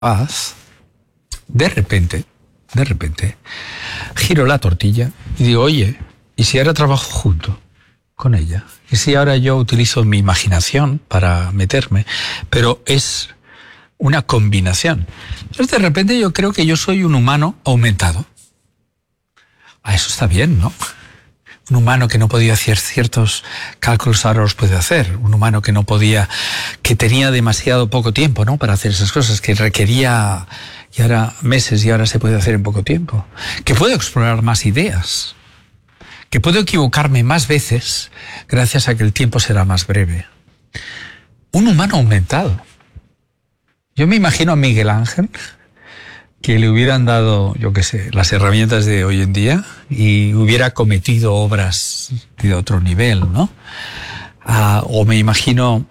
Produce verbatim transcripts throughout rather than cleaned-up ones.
paz, de repente, de repente, giro la tortilla y digo, oye, ¿y si ahora trabajo junto con ella? ¿Y si ahora yo utilizo mi imaginación para meterme? Pero es una combinación. Entonces, de repente yo creo que yo soy un humano aumentado. Ah, eso está bien, ¿no? Un humano que no podía hacer ciertos cálculos ahora los puede hacer. Un humano que no podía, que tenía demasiado poco tiempo, ¿no? Para hacer esas cosas, que requería y ahora meses y ahora se puede hacer en poco tiempo. Que puedo explorar más ideas. Que puedo equivocarme más veces gracias a que el tiempo será más breve. Un humano aumentado. Yo me imagino a Miguel Ángel, que le hubieran dado, yo qué sé, las herramientas de hoy en día y hubiera cometido obras de otro nivel, ¿no? Uh, o me imagino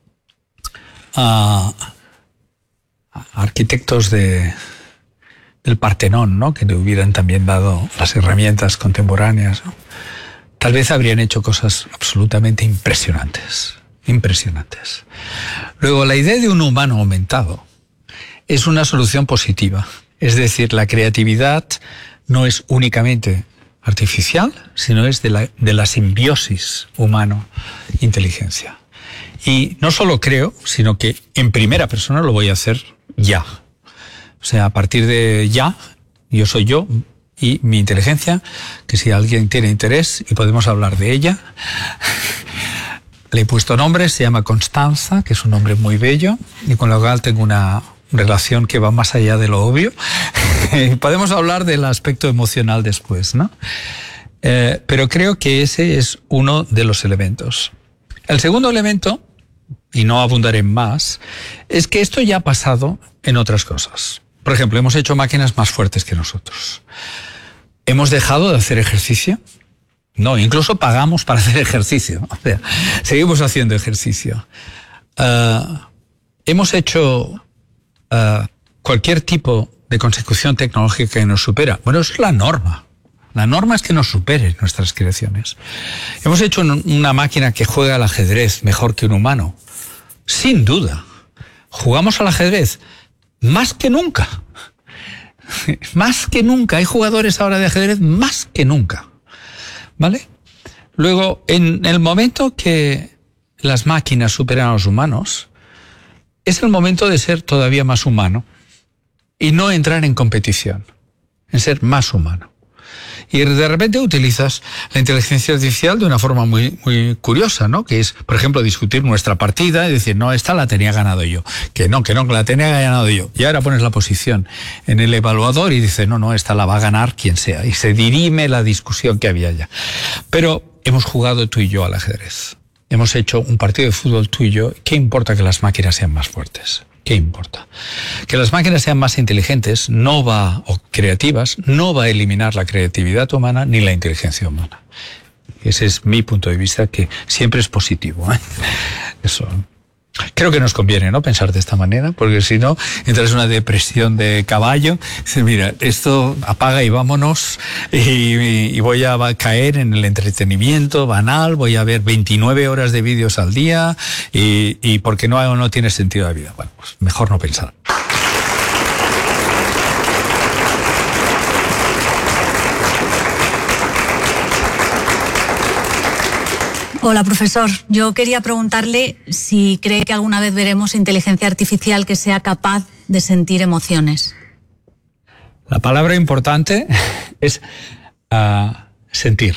a uh, arquitectos de, del Partenón, ¿no? Que le hubieran también dado las herramientas contemporáneas, ¿no? Tal vez habrían hecho cosas absolutamente impresionantes, impresionantes. Luego, la idea de un humano aumentado es una solución positiva. Es decir, la creatividad no es únicamente artificial, sino es de la, de la simbiosis humano-inteligencia. Y no solo creo, sino que en primera persona lo voy a hacer ya. O sea, a partir de ya, yo soy yo y mi inteligencia, que si alguien tiene interés y podemos hablar de ella, le he puesto nombre, se llama Constanza, que es un nombre muy bello, y con lo cual tengo una relación que va más allá de lo obvio. Podemos hablar del aspecto emocional después, ¿no? Eh, pero creo que ese es uno de los elementos. El segundo elemento, y no abundaré en más, es que esto ya ha pasado en otras cosas. Por ejemplo, hemos hecho máquinas más fuertes que nosotros. ¿Hemos dejado de hacer ejercicio? No, incluso pagamos para hacer ejercicio. O sea, seguimos haciendo ejercicio. Uh, hemos hecho Uh, cualquier tipo de consecución tecnológica que nos supera. Bueno, eso es la norma. La norma es que nos superen nuestras creaciones. Hemos hecho una máquina que juega al ajedrez mejor que un humano. Sin duda. Jugamos al ajedrez más que nunca. Más que nunca. Hay jugadores ahora de ajedrez más que nunca. ¿Vale? Luego, en el momento que las máquinas superan a los humanos, es el momento de ser todavía más humano y no entrar en competición, en ser más humano. Y de repente utilizas la inteligencia artificial de una forma muy, muy curiosa, ¿no? Que es, por ejemplo, discutir nuestra partida y decir, no, esta la tenía ganado yo, que no, que no, que la tenía ganado yo. Y ahora pones la posición en el evaluador y dices, no, no, esta la va a ganar quien sea. Y se dirime la discusión que había ya. Pero hemos jugado tú y yo al ajedrez. Hemos hecho un partido de fútbol tú y yo. ¿Qué importa que las máquinas sean más fuertes? ¿Qué importa? Que las máquinas sean más inteligentes no va, o creativas, no va a eliminar la creatividad humana ni la inteligencia humana. Ese es mi punto de vista, que siempre es positivo, ¿eh? Eso. Creo que nos conviene, ¿no?, pensar de esta manera, porque si no, entras en una depresión de caballo. Dices, mira, esto apaga y vámonos, y, y voy a caer en el entretenimiento banal, voy a ver veintinueve horas de vídeos al día, y, y porque no, no tiene sentido la vida. Bueno, pues mejor no pensar. Hola, profesor. Yo quería preguntarle si cree que alguna vez veremos inteligencia artificial que sea capaz de sentir emociones. La palabra importante es uh, sentir.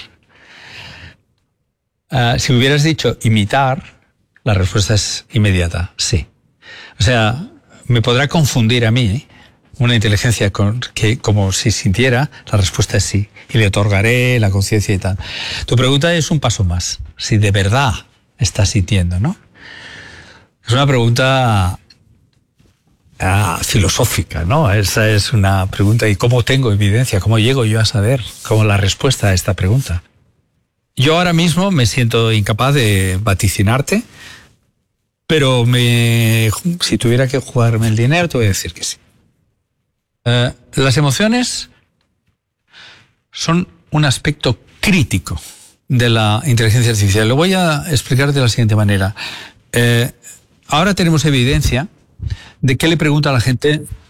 Uh, si hubieras dicho imitar, la respuesta es inmediata, sí. O sea, me podrá confundir a mí, ¿eh? Una inteligencia con, que como si sintiera, la respuesta es sí. Y le otorgaré la conciencia y tal. Tu pregunta es un paso más. Si de verdad estás sintiendo, ¿no? Es una pregunta ah, filosófica, ¿no? Esa es una pregunta. ¿Y cómo tengo evidencia? ¿Cómo llego yo a saber cómo la respuesta a esta pregunta? Yo ahora mismo me siento incapaz de vaticinarte, pero me, si tuviera que jugarme el dinero, te voy a decir que sí. Uh, las emociones son un aspecto crítico de la inteligencia artificial. Lo voy a explicar de la siguiente manera. Eh, ahora tenemos evidencia ¿De qué le pregunta a la gente